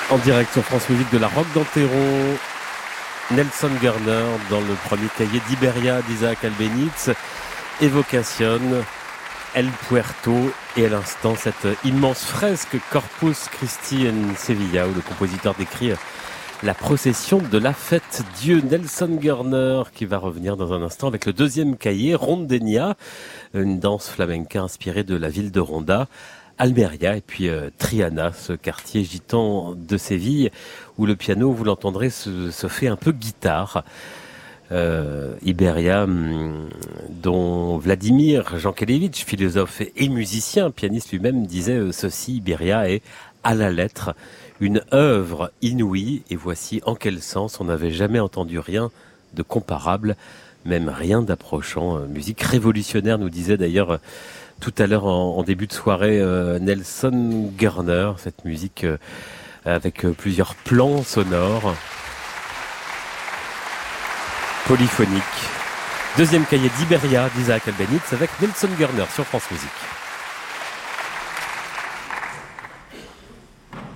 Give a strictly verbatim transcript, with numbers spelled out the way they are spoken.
En direct sur France Musique de la Roque d'Antero, Nelson Gurner dans le premier cahier d'Iberia d'Isaac Albéniz, Évocation, El Puerto et à l'instant cette immense fresque Corpus Christi en Sevilla où le compositeur décrit la procession de la fête Dieu. Nelson Gurner qui va revenir dans un instant avec le deuxième cahier, Rondenia, une danse flamenca inspirée de la ville de Ronda. Almeria et puis euh, Triana, ce quartier gitan de Séville, où le piano, vous l'entendrez, se, se fait un peu guitare. Euh, Iberia, hum, dont Vladimir Jankélévitch, philosophe et musicien, pianiste lui-même, disait euh, ceci, Iberia est à la lettre une œuvre inouïe, et voici en quel sens on n'avait jamais entendu rien de comparable, même rien d'approchant. Euh, musique révolutionnaire, nous disait d'ailleurs euh, tout à l'heure en, en début de soirée euh, Nelson Gurner, cette musique euh, avec euh, plusieurs plans sonores, polyphoniques. Deuxième cahier d'Iberia d'Isaac Albéniz avec Nelson Gurner sur France Musique.